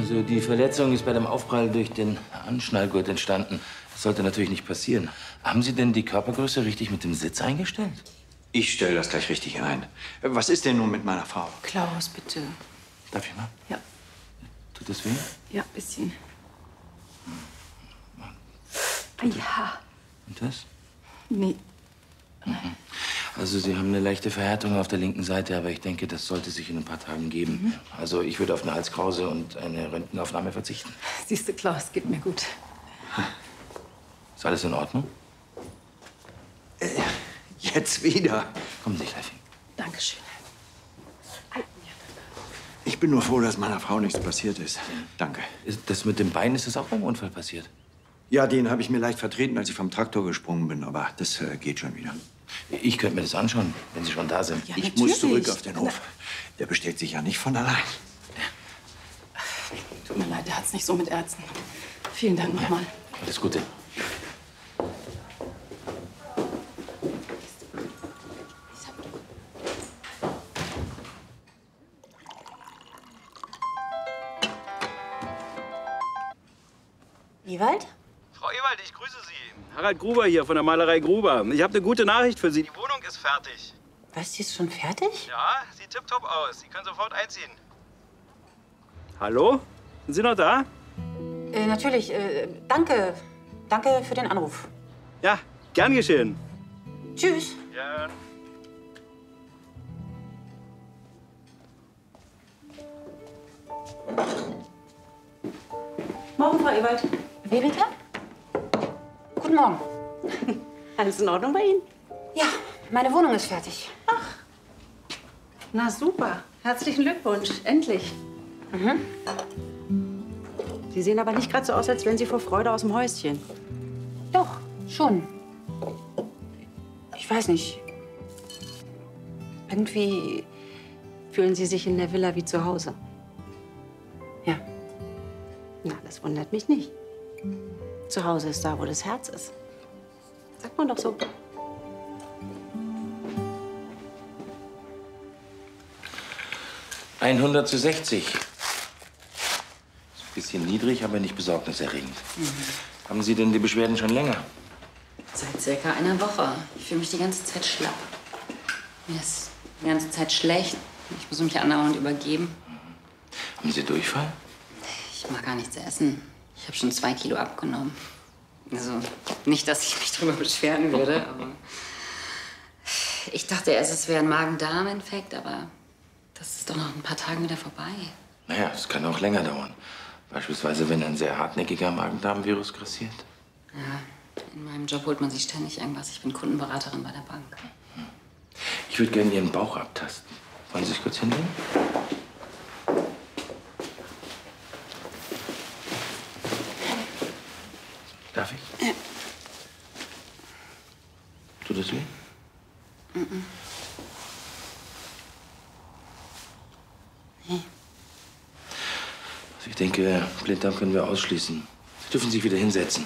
Also die Verletzung ist bei dem Aufprall durch den Anschnallgurt entstanden. Das sollte natürlich nicht passieren. Haben Sie denn die Körpergröße richtig mit dem Sitz eingestellt? Ich stelle das gleich richtig ein. Was ist denn nun mit meiner Frau? Klaus, bitte. Darf ich mal? Ja. Tut das weh? Ja, ein bisschen. Ja. Und das? Nee. Also Sie haben eine leichte Verhärtung auf der linken Seite, aber ich denke, das sollte sich in ein paar Tagen geben. Also ich würde auf eine Halskrause und eine Röntgenaufnahme verzichten. Siehst du, Klaus, geht mir gut. Ist alles in Ordnung? Jetzt wieder. Kommen Sie, Steffi. Dankeschön. Ich bin nur froh, dass meiner Frau nichts passiert ist. Danke. Das mit dem Bein, ist das auch beim Unfall passiert? Ja, den habe ich mir leicht vertreten, als ich vom Traktor gesprungen bin. Aber das geht schon wieder. Ich könnte mir das anschauen, wenn Sie schon da sind. Ja, Ich muss zurück auf den Hof. Der bestellt sich ja nicht von allein. Tut mir leid, der hat's nicht so mit Ärzten. Vielen Dank nochmal. Alles Gute. Ewald? Frau Ewald, ich grüße Sie. Harald Gruber hier von der Malerei Gruber. Ich habe eine gute Nachricht für Sie. Die Wohnung ist fertig. Was, die ist schon fertig? Ja, sieht tipptopp aus. Sie können sofort einziehen. Hallo? Sind Sie noch da? Natürlich. Danke. Danke für den Anruf. Ja, gern geschehen. Tschüss. Ja. Morgen, Frau Ewald. Wie bitte? Guten Morgen. Alles in Ordnung bei Ihnen? Ja, meine Wohnung ist fertig. Na super. Herzlichen Glückwunsch. Endlich. Sie sehen aber nicht gerade so aus, als wären Sie vor Freude aus dem Häuschen. Doch, schon. Ich weiß nicht. Irgendwie. Fühlen Sie sich in der Villa wie zu Hause? Ja. Na, das wundert mich nicht. Zu Hause ist da, wo das Herz ist. Sagt man doch so. $100:60. Ist ein bisschen niedrig, aber nicht besorgniserregend. Haben Sie denn die Beschwerden schon länger? Seit circa einer Woche. Ich fühle mich die ganze Zeit schlapp. Mir ist die ganze Zeit schlecht. Ich muss mich andauernd übergeben. Haben Sie Durchfall? Ich mag gar nichts essen. Ich habe schon 2 Kilo abgenommen. Also, nicht, dass ich mich drüber beschweren würde, aber... Ich dachte erst, es wäre ein Magen-Darm-Infekt, aber das ist doch noch ein paar Tagen wieder vorbei. Naja, es kann auch länger dauern. Beispielsweise, wenn ein sehr hartnäckiger Magen-Darm-Virus grassiert. Ja, in meinem Job holt man sich ständig irgendwas. Ich bin Kundenberaterin bei der Bank. Ich würde gerne Ihren Bauch abtasten. Wollen Sie sich kurz hinlegen? Darf ich? Ja. Tut das weh? Nee. Also ich denke, Blinddarm können wir ausschließen. Sie dürfen sich wieder hinsetzen.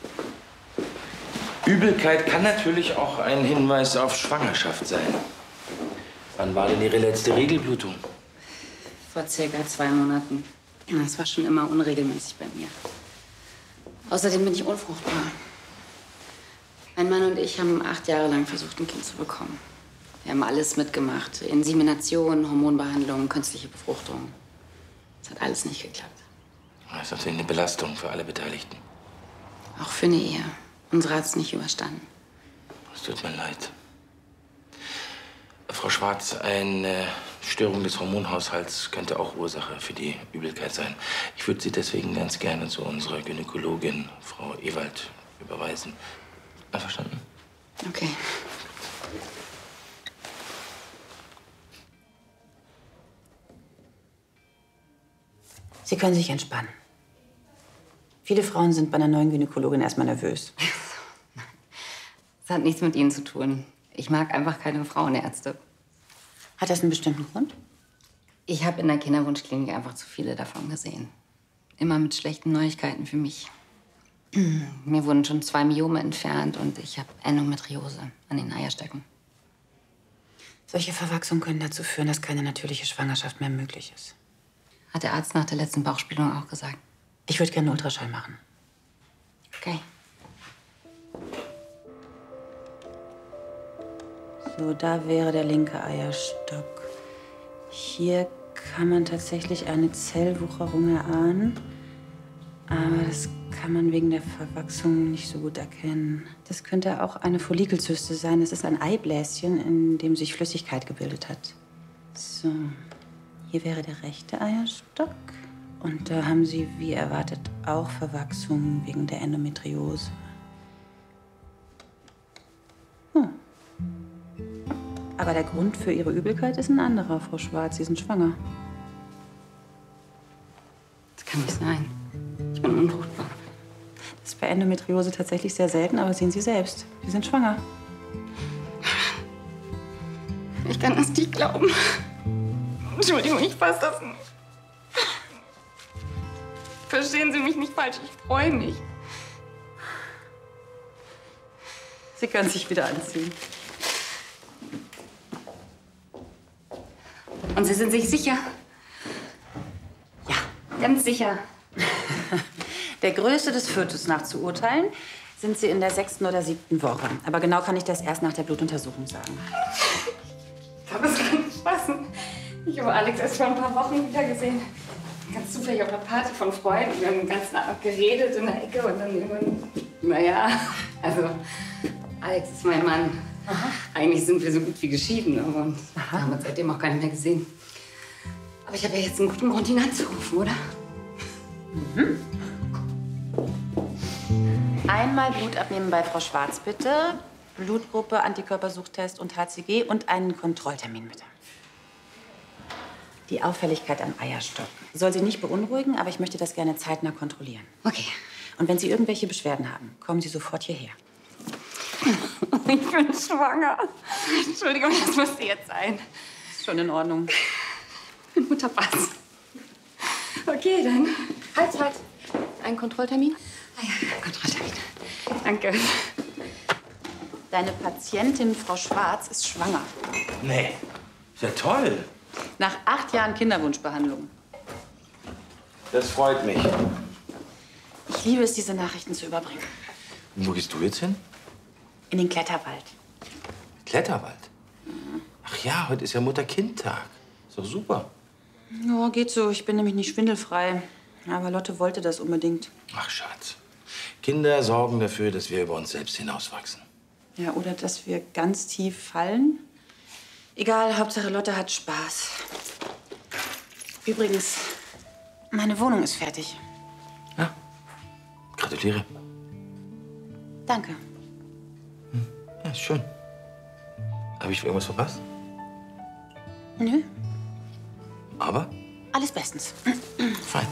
Übelkeit kann natürlich auch ein Hinweis auf Schwangerschaft sein. Wann war denn Ihre letzte Regelblutung? Vor circa 2 Monaten. Das war schon immer unregelmäßig bei mir. Außerdem bin ich unfruchtbar. Mein Mann und ich haben 8 Jahre lang versucht, ein Kind zu bekommen. Wir haben alles mitgemacht. Insemination, Hormonbehandlung, künstliche Befruchtung. Es hat alles nicht geklappt. Das ist natürlich eine Belastung für alle Beteiligten. Auch für eine Ehe. Unsere hat es nicht überstanden. Es tut mir leid. Frau Schwarz, eine Störung des Hormonhaushalts könnte auch Ursache für die Übelkeit sein. Ich würde Sie deswegen ganz gerne zu unserer Gynäkologin, Frau Ewald, überweisen. Einverstanden? Okay. Sie können sich entspannen. Viele Frauen sind bei einer neuen Gynäkologin erstmal nervös. Das hat nichts mit Ihnen zu tun. Ich mag einfach keine Frauenärzte. Hat das einen bestimmten Grund? Ich habe in der Kinderwunschklinik einfach zu viele davon gesehen. Immer mit schlechten Neuigkeiten für mich. Mir wurden schon 2 Myome entfernt und ich habe Endometriose an den Eierstöcken. Solche Verwachsungen können dazu führen, dass keine natürliche Schwangerschaft mehr möglich ist. Hat der Arzt nach der letzten Bauchspiegelung auch gesagt. Ich würde gerne einen Ultraschall machen. Okay. So, da wäre der linke Eierstock. Hier kann man tatsächlich eine Zellwucherung erahnen. Aber das kann man wegen der Verwachsung nicht so gut erkennen. Das könnte auch eine Follikelzyste sein. Es ist ein Eibläschen, in dem sich Flüssigkeit gebildet hat. So, hier wäre der rechte Eierstock. Und da haben Sie, wie erwartet, auch Verwachsung wegen der Endometriose. Aber der Grund für Ihre Übelkeit ist ein anderer, Frau Schwarz. Sie sind schwanger. Das kann nicht sein. Ich bin unfruchtbar. Das ist bei Endometriose tatsächlich sehr selten, aber sehen Sie selbst. Sie sind schwanger. Ich kann das nicht glauben. Entschuldigung, ich fasse das nicht. Verstehen Sie mich nicht falsch, ich freue mich. Sie können sich wieder anziehen. Und Sie sind sich sicher? Ja. Ganz sicher. Der Größe des Fötus nach zu urteilen, sind Sie in der 6. oder 7. Woche. Aber genau kann ich das erst nach der Blutuntersuchung sagen. Ich habe es gar nicht fassen. Ich habe Alex erst vor ein paar Wochen wieder gesehen. Ganz zufällig auf einer Party von Freunden. Wir haben ganz nah geredet in der Ecke und dann irgendwann... Naja, also Alex ist mein Mann. Aha. Eigentlich sind wir so gut wie geschieden, aber wir haben uns seitdem auch keinen mehr gesehen. Aber ich habe ja jetzt einen guten Grund, ihn anzurufen, oder? Mhm. Einmal Blut abnehmen bei Frau Schwarz, bitte. Blutgruppe, Antikörpersuchtest und HCG und einen Kontrolltermin, bitte. Die Auffälligkeit am Eierstock soll Sie nicht beunruhigen, aber ich möchte das gerne zeitnah kontrollieren. Okay. Und wenn Sie irgendwelche Beschwerden haben, kommen Sie sofort hierher. Ich bin schwanger. Entschuldigung, das musste jetzt sein. Ist schon in Ordnung. Ich bin Mutterpass. Okay, dann. Halt. Ein Kontrolltermin? Ah ja, Kontrolltermin. Danke. Deine Patientin, Frau Schwarz, ist schwanger. Nee, ist ja toll. Nach 8 Jahren Kinderwunschbehandlung. Das freut mich. Ich liebe es, diese Nachrichten zu überbringen. Und wo gehst du jetzt hin? In den Kletterwald. Kletterwald? Ach ja, heute ist ja Mutter-Kind-Tag. Ist doch super. Ja, geht so. Ich bin nämlich nicht schwindelfrei. Aber Lotte wollte das unbedingt. Ach, Schatz. Kinder sorgen dafür, dass wir über uns selbst hinauswachsen. Ja, oder dass wir ganz tief fallen. Egal, Hauptsache Lotte hat Spaß. Übrigens, meine Wohnung ist fertig. Ja, gratuliere. Danke. Ja, ist schön. Habe ich irgendwas verpasst? Nö, Aber? alles bestens. Fein.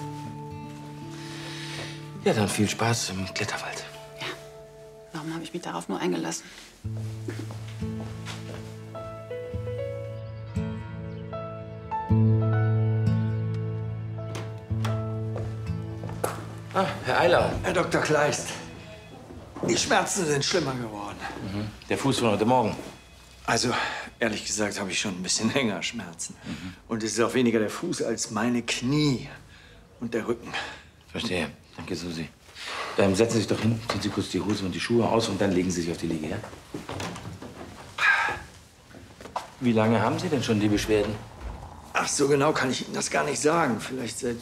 Ja, dann viel Spaß im Kletterwald. Ja, warum habe ich mich darauf nur eingelassen? Ah, Herr Eilau. Herr Dr. Kleist, die Schmerzen sind schlimmer geworden. Der Fuß von heute Morgen. Also, ehrlich gesagt, habe ich schon ein bisschen länger Schmerzen. Und es ist auch weniger der Fuß als meine Knie und der Rücken. Verstehe. Danke, Susi. Dann setzen Sie sich doch hin, ziehen Sie kurz die Hose und die Schuhe aus und dann legen Sie sich auf die Liege, ja? Wie lange haben Sie denn schon die Beschwerden? Ach, so genau kann ich Ihnen das gar nicht sagen. Vielleicht seit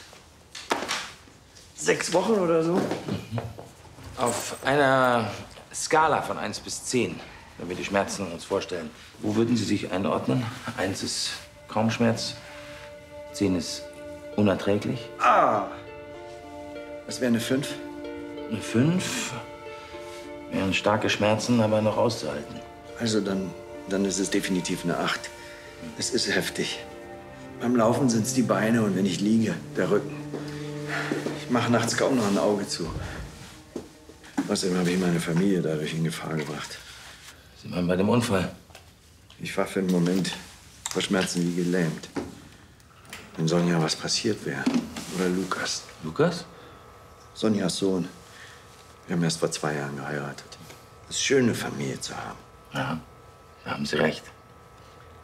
6 Wochen oder so. Auf einer Skala von 1 bis 10, wenn wir die Schmerzen uns vorstellen, wo würden Sie sich einordnen? 1 ist kaum Schmerz, 10 ist unerträglich. Ah! Das wäre eine 5. Eine 5 wären starke Schmerzen, aber noch auszuhalten. Also dann ist es definitiv eine 8. Es ist heftig. Beim Laufen sind es die Beine und wenn ich liege, der Rücken. Ich mache nachts kaum noch ein Auge zu. Außerdem habe ich meine Familie dadurch in Gefahr gebracht. Sie waren bei dem Unfall. Ich war für einen Moment vor Schmerzen wie gelähmt. Wenn Sonja was passiert wäre. Oder Lukas. Lukas? Sonjas Sohn. Wir haben erst vor 2 Jahren geheiratet. Es ist schön, eine Familie zu haben. Ja, da haben Sie recht.